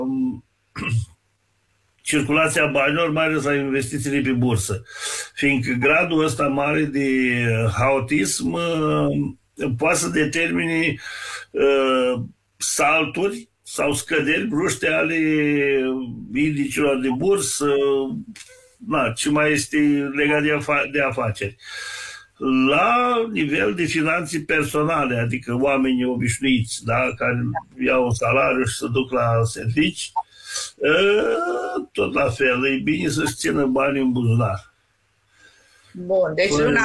circulația banilor, mai ales la investițiile pe bursă. Fiindcă gradul ăsta mare de haotism poate să determine salturi sau scăderi bruște ale indicilor de bursă, ce mai este legat de afaceri. La nivel de finanțe personale, adică oamenii obișnuiți, care iau un salariu și se duc la servici, tot la fel, e bine să-și țină banii în buzunar. Bun, deci luna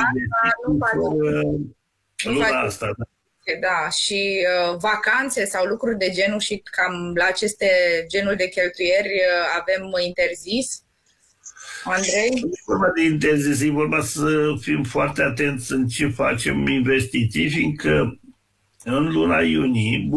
asta da. Da, și vacanțe sau lucruri de genul și cam la aceste genuri de cheltuieri avem interzis? Andrei? Nu e vorba de interzis, e vorba să fim foarte atenți în ce facem investiții, fiindcă în luna iunie,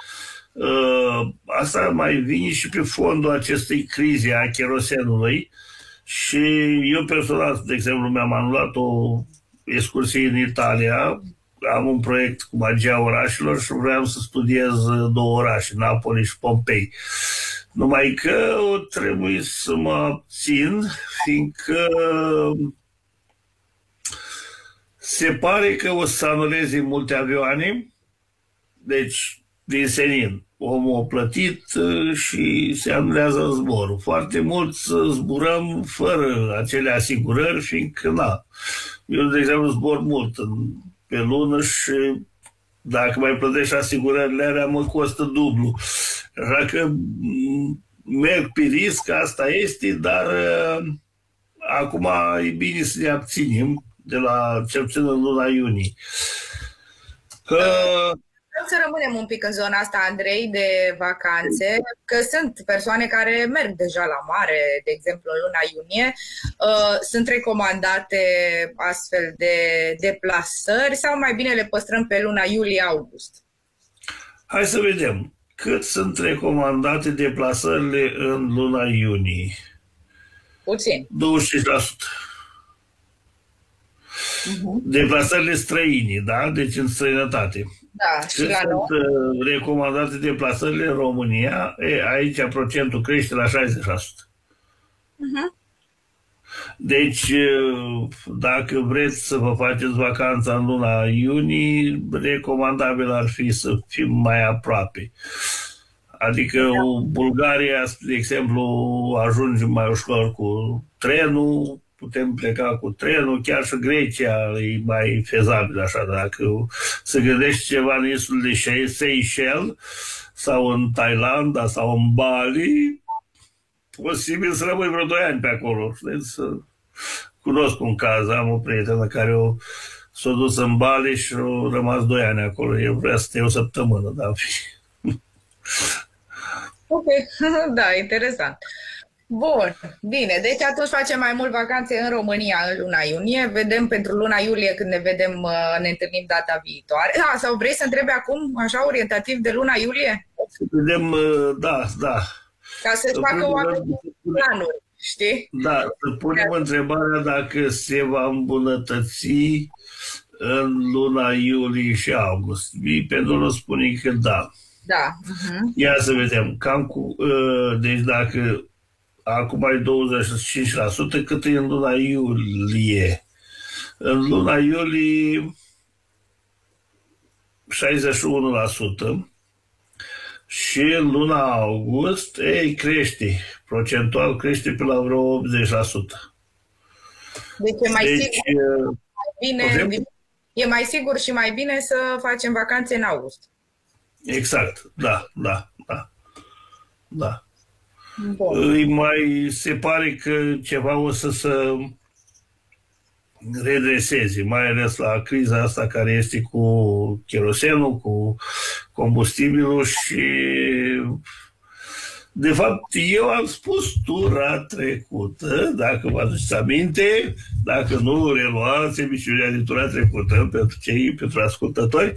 asta mai vine și pe fondul acestei crize a cherosenului și eu personal, de exemplu, mi-am anulat o excursie în Italia. Am un proiect cu magia orașelor și vreau să studiez 2 orașe, Napoli și Pompei. Numai că trebuie să mă abțin, fiindcă se pare că o să anuleze multe avioane, deci din senin. Omul a plătit și se anulează zborul. Foarte mulți zburăm fără acele asigurări, fiindcă, eu, de exemplu, zbor mult pe lună și dacă mai plătești asigurările alea, mă costă dublu. Așa că merg pe risc, asta este, dar acum e bine să ne abținem de la cel puțin în luna iunie. Să rămânem un pic în zona asta, Andrei, de vacanțe, că sunt persoane care merg deja la mare, de exemplu, în luna iunie. Sunt recomandate astfel de deplasări sau mai bine le păstrăm pe luna iulie-august? Hai să vedem. Cât sunt recomandate deplasările în luna iunie? Puțin. 25%. Deplasările străine, da? Deci în străinătate. Da, și la sunt recomandate deplasările în România, aici procentul crește la 60%. Deci, dacă vreți să vă faceți vacanța în luna iunie, recomandabil ar fi să fim mai aproape. Adică Bulgaria, de exemplu, ajungem mai ușor cu trenul, putem pleca cu trenul, chiar și Grecia e mai fezabil așa, dacă se gândește ceva în insulele Seychelles sau în Thailanda sau în Bali, posibil să rămâi vreo 2 ani pe acolo. Deci, cunosc un caz, am o prietenă care s-a dus în Bali și a rămas 2 ani acolo. Eu vreau să stea o săptămână, da. Ok, da, interesant. Bun, bine, deci atunci facem mai mult vacanțe în România în luna iunie, vedem pentru luna iulie când ne vedem, ne întâlnim data viitoare. Sau vrei să întrebi acum, așa orientativ, de luna iulie? Să vedem, da. Ca să-și facă oamenii planuri, știi? Da, să punem întrebarea dacă se va îmbunătăți în luna iulie și august. Pentru nu spune că da. Da. Ia să vedem. Deci dacă acum ai 25%, cât e în luna iulie? În luna iulie 61%. Și în luna august, crește. Procentual crește pe la vreo 80%. Deci e mai sigur și mai bine să facem vacanțe în august. Exact, da. Se pare că ceva o să se redreseze, mai ales la criza asta care este cu cherosenul, cu combustibilul și de fapt eu am spus tura trecută, dacă vă aduceți aminte, dacă nu reluați emisiunea de tura trecută pentru ascultători,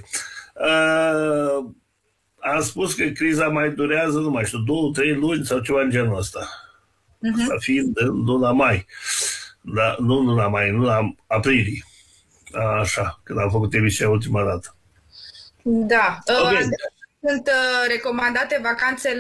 am spus că criza mai durează, nu mai știu, 2-3 luni sau ceva în genul ăsta. Asta fiind în luna mai. Da, nu în luna mai, în luna aprilie. Așa, când am făcut emisiunea ultima dată. Da. Okay. Sunt recomandate vacanțele